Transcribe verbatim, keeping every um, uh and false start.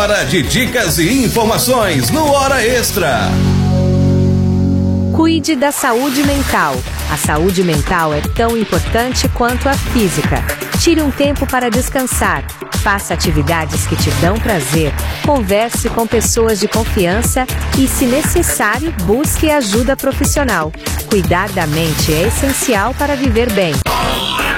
hora de dicas e informações no Hora Extra. Cuide da saúde mental. A saúde mental é tão importante quanto a física. Tire um tempo para descansar. Faça atividades que te dão prazer. Converse com pessoas de confiança e, se necessário, busque ajuda profissional. Cuidar da mente é essencial para viver bem.